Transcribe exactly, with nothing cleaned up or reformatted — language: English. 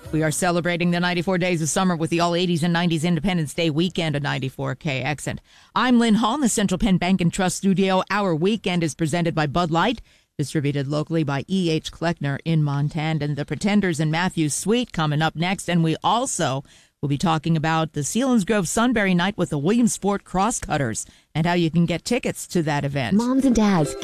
We are celebrating the ninety-four days of summer with the all eighties and nineties Independence Day weekend at ninety-four K X. And I'm Lynn Hall in the Central Penn Bank and Trust studio. Our weekend is presented by Bud Light, distributed locally by E H. Kleckner in Montana, and the Pretenders and Matthews Suite coming up next. And we also will be talking about the Selinsgrove Sunbury Night with the Williamsport Crosscutters and how you can get tickets to that event. Moms and dads,